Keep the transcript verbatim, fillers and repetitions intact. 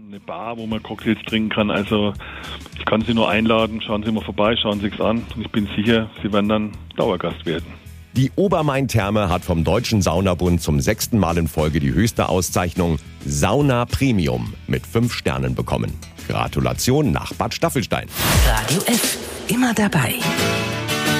eine Bar, wo man Cocktails trinken kann. Also ich kann Sie nur einladen, schauen Sie mal vorbei, schauen Sie es an. Und ich bin sicher, Sie werden dann Dauergast werden. Die Obermain-Therme hat vom Deutschen Saunabund zum sechsten Mal in Folge die höchste Auszeichnung Sauna Premium mit fünf Sternen bekommen. Gratulation nach Bad Staffelstein. Radio F, immer dabei.